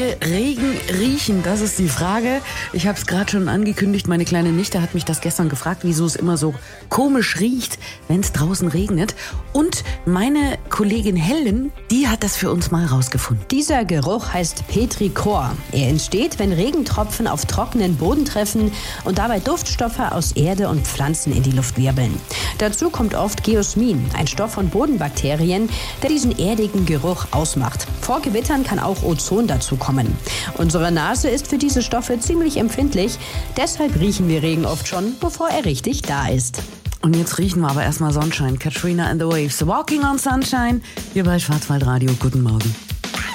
wir Regen riechen? Das ist die Frage. Ich habe es gerade schon angekündigt. Meine kleine Nichte hat mich das gestern gefragt, wieso es immer so komisch riecht, wenn es draußen regnet. Und meine Kollegin Helen, die hat das für uns mal rausgefunden. Dieser Geruch heißt Petrichor. Er entsteht, wenn Regentropfen auf trockenen Boden treffen und dabei Duftstoffe aus Erde und Pflanzen in die Luft wirbeln. Dazu kommt oft Geosmin, ein Stoff von Bodenbakterien, der diesen erdigen Geruch ausmacht. Vor Gewittern kann auch Ozon dazu kommen. Unsere Nase ist für diese Stoffe ziemlich empfindlich. Deshalb riechen wir Regen oft schon, bevor er richtig da ist. Und jetzt riechen wir aber erstmal Sonnenschein. Katrina and the Waves. Walking on Sunshine. Hier bei Schwarzwaldradio. Guten Morgen.